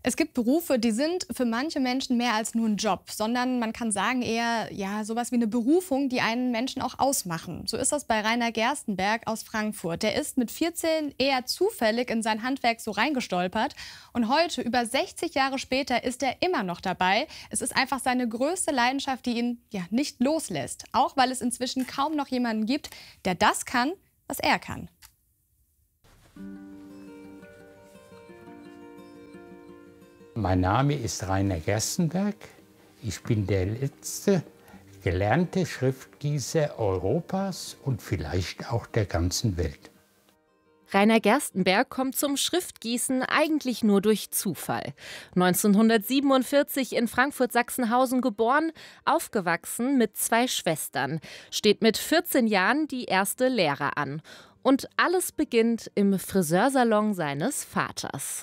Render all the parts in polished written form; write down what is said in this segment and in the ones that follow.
Es gibt Berufe, die sind für manche Menschen mehr als nur ein Job, sondern man kann sagen eher, ja, sowas wie eine Berufung, die einen Menschen auch ausmachen. So ist das bei Rainer Gerstenberg aus Frankfurt. Der ist mit 14 eher zufällig in sein Handwerk so reingestolpert. Und heute, über 60 Jahre später, ist er immer noch dabei. Es ist einfach seine größte Leidenschaft, die ihn ja nicht loslässt. Auch weil es inzwischen kaum noch jemanden gibt, der das kann, was er kann. Mein Name ist Rainer Gerstenberg. Ich bin der letzte gelernte Schriftgießer Europas und vielleicht auch der ganzen Welt. Rainer Gerstenberg kommt zum Schriftgießen eigentlich nur durch Zufall. 1947 in Frankfurt-Sachsenhausen geboren, aufgewachsen mit 2 Schwestern, steht mit 14 Jahren die erste Lehre an. Und alles beginnt im Friseursalon seines Vaters.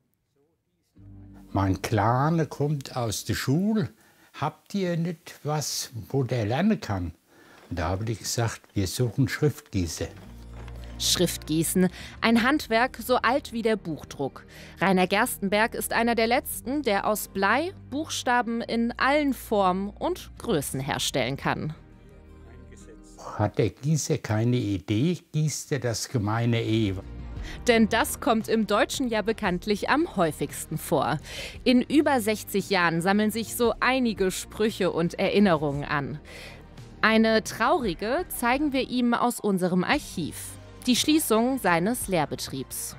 Mein Kleiner kommt aus der Schule. Habt ihr nicht was, wo der lernen kann? Und da habe ich gesagt, wir suchen Schriftgießer. Schriftgießen, ein Handwerk so alt wie der Buchdruck. Rainer Gerstenberg ist einer der letzten, der aus Blei Buchstaben in allen Formen und Größen herstellen kann. Hat der Gießer keine Idee, gießt er das gemeine E. Denn das kommt im Deutschen ja bekanntlich am häufigsten vor. In über 60 Jahren sammeln sich so einige Sprüche und Erinnerungen an. Eine traurige zeigen wir ihm aus unserem Archiv. Die Schließung seines Lehrbetriebs.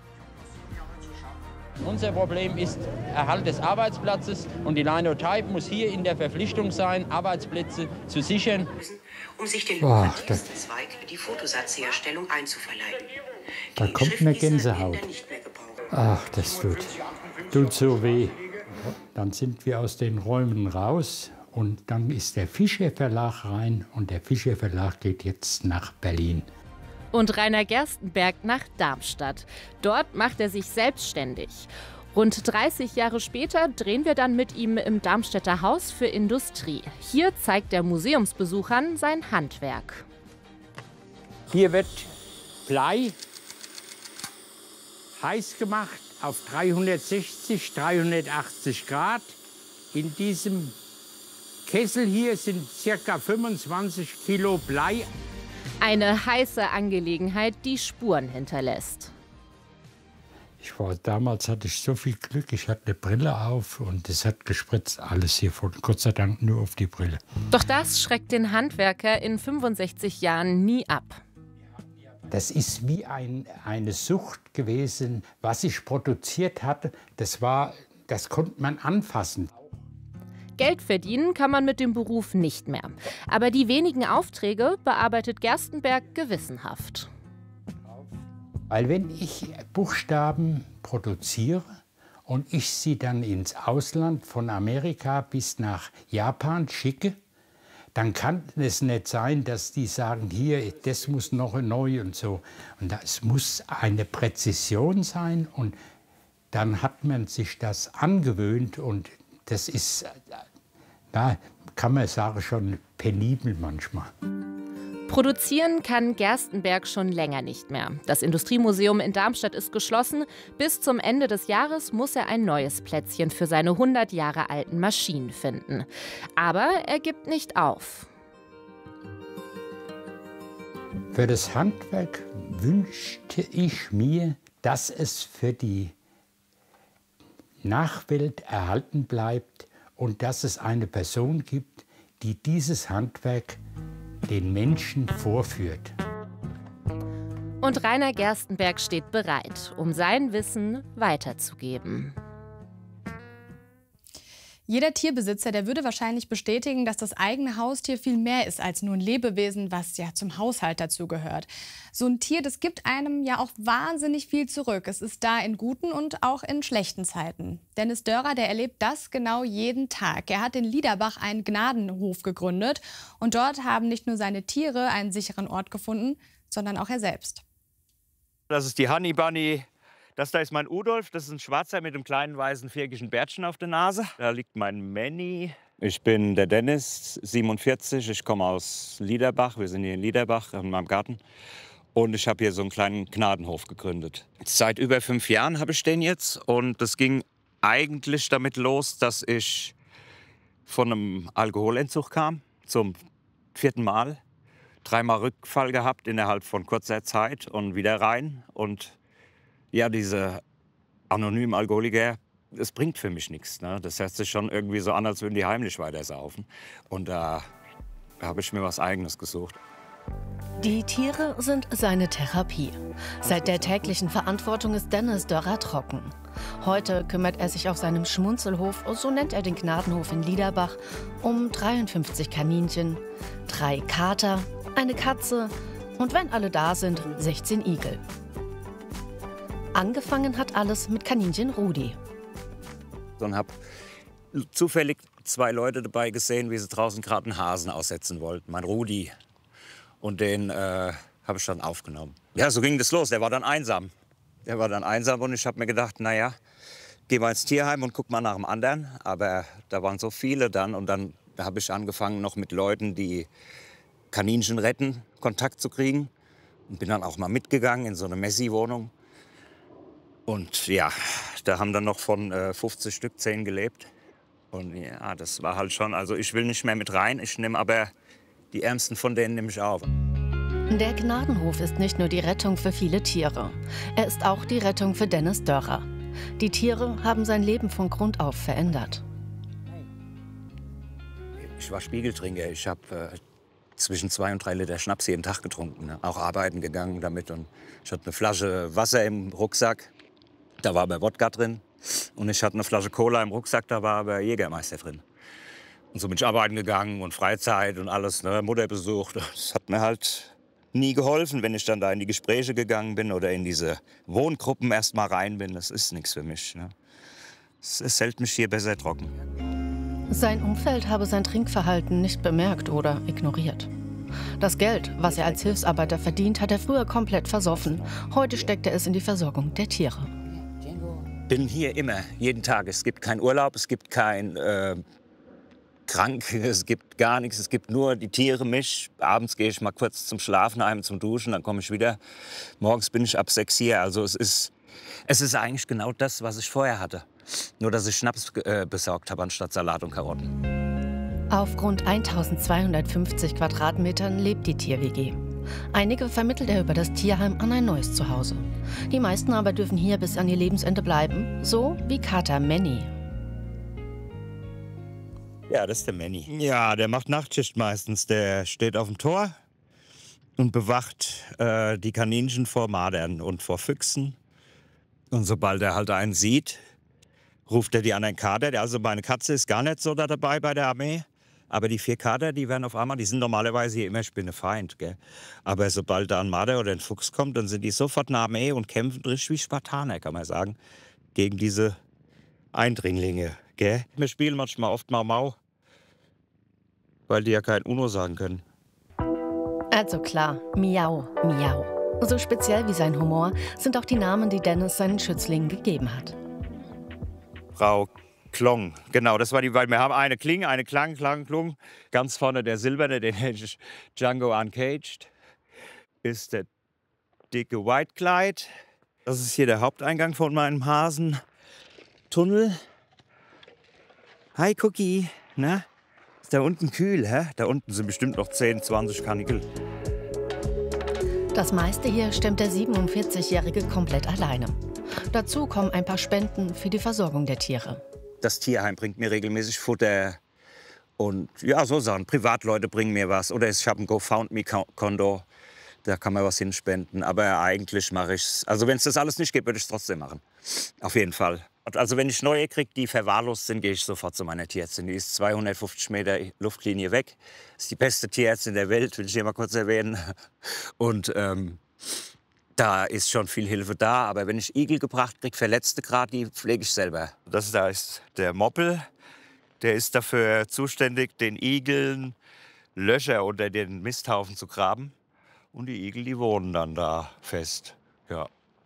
Unser Problem ist Erhalt des Arbeitsplatzes und die Linotype muss hier in der Verpflichtung sein, Arbeitsplätze zu sichern. Um sich den lukrativsten Zweig wie die Fotosatzherstellung einzuverleiben. Da kommt mir Gänsehaut. Ach, das tut so weh. Dann sind wir aus den Räumen raus und dann ist der Fischer Verlag rein und der Fischer Verlag geht jetzt nach Berlin. Und Rainer Gerstenberg nach Darmstadt. Dort macht er sich selbstständig. Rund 30 Jahre später drehen wir dann mit ihm im Darmstädter Haus für Industrie. Hier zeigt er Museumsbesuchern sein Handwerk. Hier wird Blei heiß gemacht auf 360, 380 Grad. In diesem Kessel hier sind ca. 25 Kilo Blei. Eine heiße Angelegenheit, die Spuren hinterlässt. Damals hatte ich so viel Glück, ich hatte eine Brille auf und es hat gespritzt, alles hier von, Gott sei Dank nur auf die Brille. Doch das schreckt den Handwerker in 65 Jahren nie ab. Das ist wie eine Sucht gewesen, was ich produziert hatte, das konnte man anfassen. Geld verdienen kann man mit dem Beruf nicht mehr. Aber die wenigen Aufträge bearbeitet Gerstenberg gewissenhaft. Weil wenn ich Buchstaben produziere und ich sie dann ins Ausland von Amerika bis nach Japan schicke, dann kann es nicht sein, dass die sagen, hier, das muss noch neu und so. Und es muss eine Präzision sein und dann hat man sich das angewöhnt und das ist, na, kann man sagen, schon penibel manchmal. Produzieren kann Gerstenberg schon länger nicht mehr. Das Industriemuseum in Darmstadt ist geschlossen. Bis zum Ende des Jahres muss er ein neues Plätzchen für seine 100 Jahre alten Maschinen finden. Aber er gibt nicht auf. Für das Handwerk wünschte ich mir, dass es für die Nachwelt erhalten bleibt und dass es eine Person gibt, die dieses Handwerk den Menschen vorführt. Und Rainer Gerstenberg steht bereit, um sein Wissen weiterzugeben. Jeder Tierbesitzer, der würde wahrscheinlich bestätigen, dass das eigene Haustier viel mehr ist als nur ein Lebewesen, was ja zum Haushalt dazugehört. So ein Tier, das gibt einem ja auch wahnsinnig viel zurück. Es ist da in guten und auch in schlechten Zeiten. Dennis Dörer, der erlebt das genau jeden Tag. Er hat in Liederbach einen Gnadenhof gegründet und dort haben nicht nur seine Tiere einen sicheren Ort gefunden, sondern auch er selbst. Das ist die Honey Bunny. Das da ist mein Udolf, das ist ein Schwarzer mit einem kleinen weißen viergigen Bärtchen auf der Nase. Da liegt mein Manny. Ich bin der Dennis, 47, ich komme aus Liederbach. Wir sind hier in Liederbach in meinem Garten. Und ich habe hier so einen kleinen Gnadenhof gegründet. Seit über 5 Jahren habe ich den jetzt und das ging eigentlich damit los, dass ich von einem Alkoholentzug kam, zum 4. Mal. 3-mal Rückfall gehabt innerhalb von kurzer Zeit und wieder rein. Und ja, diese anonymen Alkoholiker, das bringt für mich nichts. Ne? Das hört sich schon irgendwie so an, als würden die heimlich weitersaufen. Und da habe ich mir was Eigenes gesucht. Die Tiere sind seine Therapie. Seit der täglichen Verantwortung ist Dennis Dörrer trocken. Heute kümmert er sich auf seinem Schmunzelhof, so nennt er den Gnadenhof in Liederbach, um 53 Kaninchen, 3 Kater, eine Katze und wenn alle da sind, 16 Igel. Angefangen hat alles mit Kaninchen Rudi. Und habe zufällig 2 Leute dabei gesehen, wie sie draußen gerade einen Hasen aussetzen wollten. Mein Rudi. Und den habe ich dann aufgenommen. Ja, so ging das los. Der war dann einsam. Und ich habe mir gedacht, naja, geh mal ins Tierheim und guck mal nach dem anderen. Aber da waren so viele dann. Und dann habe ich angefangen, noch mit Leuten, die Kaninchen retten, Kontakt zu kriegen. Und bin dann auch mal mitgegangen in so eine Messi-Wohnung. Und ja, da haben dann noch von 50 Stück 10 gelebt. Und ja, das war halt schon, also ich will nicht mehr mit rein, ich nehme aber die Ärmsten von denen nehme ich auf. Der Gnadenhof ist nicht nur die Rettung für viele Tiere. Er ist auch die Rettung für Dennis Dörrer. Die Tiere haben sein Leben von Grund auf verändert. Ich war Spiegeltrinker. Ich habe zwischen 2 und 3 Liter Schnaps jeden Tag getrunken. Ne? Auch arbeiten gegangen damit. Und ich hatte eine Flasche Wasser im Rucksack. Da war aber Wodka drin. Und ich hatte eine Flasche Cola im Rucksack. Da war aber Jägermeister drin. Und so bin ich arbeiten gegangen und Freizeit und alles, ne? Mutter besucht. Das hat mir halt nie geholfen, wenn ich dann da in die Gespräche gegangen bin oder in diese Wohngruppen erst mal rein bin. Das ist nichts für mich. Ne? Es hält mich hier besser trocken. Sein Umfeld habe sein Trinkverhalten nicht bemerkt oder ignoriert. Das Geld, was er als Hilfsarbeiter verdient, hat er früher komplett versoffen. Heute steckt er es in die Versorgung der Tiere. Bin hier immer, jeden Tag. Es gibt keinen Urlaub, es gibt kein krank, es gibt gar nichts, es gibt nur die Tiere, mich. Abends gehe ich mal kurz zum Schlafen heim, zum Duschen, dann komme ich wieder. Morgens bin ich ab 6 hier. Also es ist eigentlich genau das, was ich vorher hatte. Nur, dass ich Schnaps besorgt habe, anstatt Salat und Karotten. Auf rund 1250 Quadratmetern lebt die Tier-WG. Einige vermittelt er über das Tierheim an ein neues Zuhause. Die meisten aber dürfen hier bis an ihr Lebensende bleiben, so wie Kater Manny. Ja, das ist der Manny. Ja, der macht Nachtschicht meistens. Der steht auf dem Tor und bewacht die Kaninchen vor Mardern und vor Füchsen. Und sobald er halt einen sieht, ruft er die anderen Kater. Also meine Katze ist gar nicht so da dabei bei der Armee. Aber die 4 Kater, die werden auf einmal, die sind normalerweise hier immer Spinnefeind. Gell? Aber sobald da ein Marder oder ein Fuchs kommt, dann sind die sofort in der Armee und kämpfen richtig wie Spartaner, kann man sagen, gegen diese Eindringlinge. Gell? Wir spielen manchmal oft Mau-Mau, weil die ja kein Uno sagen können. Also klar, Miau, Miau. So speziell wie sein Humor sind auch die Namen, die Dennis seinen Schützlingen gegeben hat. Frau Klong, genau, das war die, weil wir haben eine Kling, eine Klang, Klang, Klung. Ganz vorne der silberne, den hätte ich Django Uncaged. Ist der dicke White Clyde. Das ist hier der Haupteingang von meinem Hasentunnel. Hi Cookie, na? Ist da unten kühl, hä? Da unten sind bestimmt noch 10, 20 Kanickel. Das meiste hier stemmt der 47-Jährige komplett alleine. Dazu kommen ein paar Spenden für die Versorgung der Tiere. Das Tierheim bringt mir regelmäßig Futter und ja, so Sachen. Privatleute bringen mir was oder ich habe ein GoFundMe-Konto, da kann man was hinspenden. Aber eigentlich mache ich es, also wenn es das alles nicht gibt, würde ich es trotzdem machen. Auf jeden Fall. Also wenn ich neue kriege, die verwahrlost sind, gehe ich sofort zu meiner Tierärztin. Die ist 250 Meter Luftlinie weg. Das ist die beste Tierärztin der Welt, will ich hier mal kurz erwähnen. Und da ist schon viel Hilfe da, aber wenn ich Igel gebracht kriege, Verletzte gerade, die pflege ich selber. Das da ist der Moppel, der ist dafür zuständig, den Igeln Löcher unter den Misthaufen zu graben. Und die Igel, die wohnen dann da fest, ja.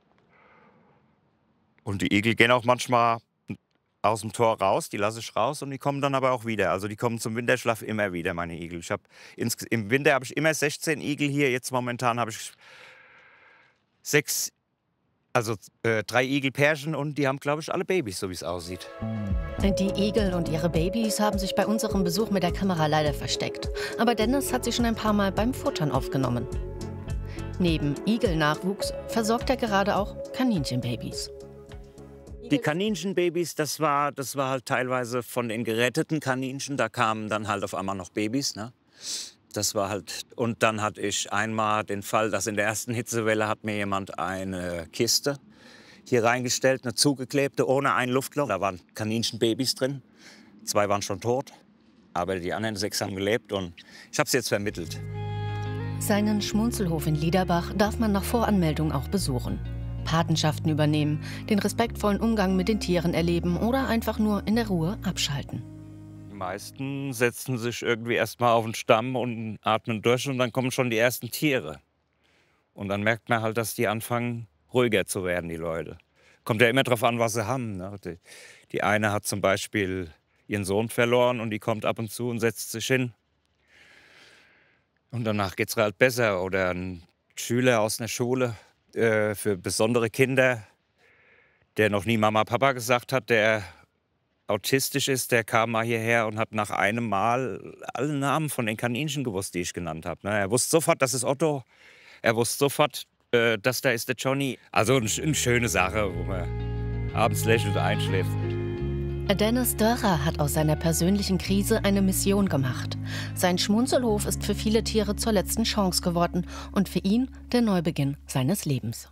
Und die Igel gehen auch manchmal aus dem Tor raus, die lasse ich raus und die kommen dann aber auch wieder. Also die kommen zum Winterschlaf immer wieder, meine Igel. Im Winter habe ich immer 16 Igel hier, jetzt momentan habe ich 6 Also 3 Igelpärchen und die haben, glaube ich, alle Babys, so wie es aussieht. Die Igel und ihre Babys haben sich bei unserem Besuch mit der Kamera leider versteckt. Aber Dennis hat sie schon ein paar Mal beim Futtern aufgenommen. Neben Igelnachwuchs versorgt er gerade auch Kaninchenbabys. Die Kaninchenbabys, das war halt teilweise von den geretteten Kaninchen. Da kamen dann halt auf einmal noch Babys, ne? Das war halt, und dann hatte ich einmal den Fall, dass in der ersten Hitzewelle hat mir jemand eine Kiste hier reingestellt, eine zugeklebte, ohne ein Luftloch. Da waren Kaninchenbabys drin. 2 waren schon tot, aber die anderen 6 haben gelebt und ich habe sie jetzt vermittelt. Seinen Schmunzelhof in Liederbach darf man nach Voranmeldung auch besuchen. Patenschaften übernehmen, den respektvollen Umgang mit den Tieren erleben oder einfach nur in der Ruhe abschalten. Die meisten setzen sich irgendwie erstmal auf den Stamm und atmen durch und dann kommen schon die ersten Tiere. Und dann merkt man halt, dass die anfangen, ruhiger zu werden, die Leute. Kommt ja immer drauf an, was sie haben. Ne? Die eine hat zum Beispiel ihren Sohn verloren und die kommt ab und zu und setzt sich hin. Und danach geht es halt besser. Oder ein Schüler aus einer Schule für besondere Kinder, der noch nie Mama, Papa gesagt hat, der autistisch ist, der kam mal hierher und hat nach einem Mal alle Namen von den Kaninchen gewusst, die ich genannt habe. Er wusste sofort, das ist Otto. Er wusste sofort, das da ist der Johnny. Also eine schöne Sache, wo man abends lächelt einschläft. Dennis Dörrer hat aus seiner persönlichen Krise eine Mission gemacht. Sein Schmunzelhof ist für viele Tiere zur letzten Chance geworden und für ihn der Neubeginn seines Lebens.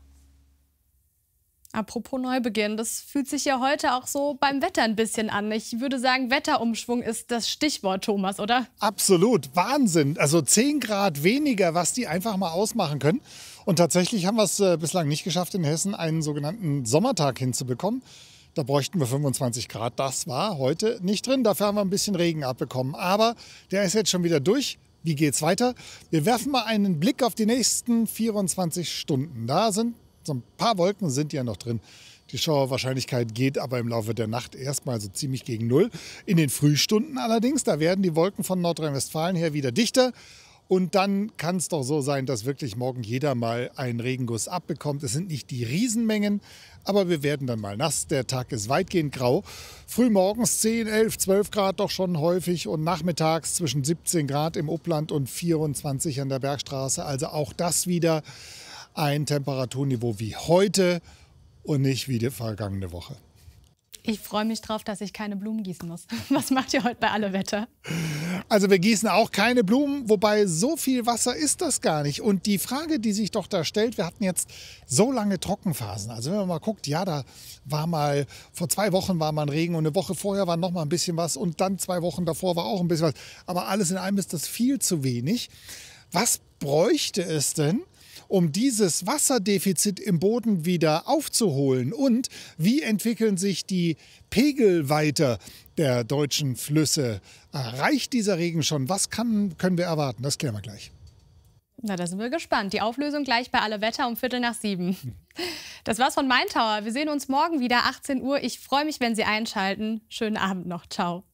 Apropos Neubeginn, das fühlt sich ja heute auch so beim Wetter ein bisschen an. Ich würde sagen, Wetterumschwung ist das Stichwort, Thomas, oder? Absolut, Wahnsinn. Also 10 Grad weniger, was die einfach mal ausmachen können. Und tatsächlich haben wir es bislang nicht geschafft, in Hessen einen sogenannten Sommertag hinzubekommen. Da bräuchten wir 25 Grad. Das war heute nicht drin. Dafür haben wir ein bisschen Regen abbekommen. Aber der ist jetzt schon wieder durch. Wie geht's weiter? Wir werfen mal einen Blick auf die nächsten 24 Stunden. Da sind so ein paar Wolken sind ja noch drin. Die Schauerwahrscheinlichkeit geht aber im Laufe der Nacht erstmal so ziemlich gegen 0. In den Frühstunden allerdings, da werden die Wolken von Nordrhein-Westfalen her wieder dichter. Und dann kann es doch so sein, dass wirklich morgen jeder mal einen Regenguss abbekommt. Es sind nicht die Riesenmengen, aber wir werden dann mal nass. Der Tag ist weitgehend grau. Frühmorgens 10, 11, 12 Grad doch schon häufig und nachmittags zwischen 17 Grad im Upland und 24 an der Bergstraße. Also auch das wieder ein Temperaturniveau wie heute und nicht wie die vergangene Woche. Ich freue mich drauf, dass ich keine Blumen gießen muss. Was macht ihr heute bei Alle Wetter? Also wir gießen auch keine Blumen, wobei so viel Wasser ist das gar nicht. Und die Frage, die sich doch da stellt, wir hatten jetzt so lange Trockenphasen. Also wenn man mal guckt, ja, da war mal, vor 2 Wochen war mal ein Regen und eine Woche vorher war noch mal ein bisschen was und dann 2 Wochen davor war auch ein bisschen was. Aber alles in allem ist das viel zu wenig. Was bräuchte es denn, um dieses Wasserdefizit im Boden wieder aufzuholen? Und wie entwickeln sich die Pegel weiter der deutschen Flüsse? Reicht dieser Regen schon? Was können wir erwarten? Das klären wir gleich. Na, da sind wir gespannt. Die Auflösung gleich bei Alle Wetter um 6:15. Das war's von Main Tower. Wir sehen uns morgen wieder 18 Uhr. Ich freue mich, wenn Sie einschalten. Schönen Abend noch. Ciao.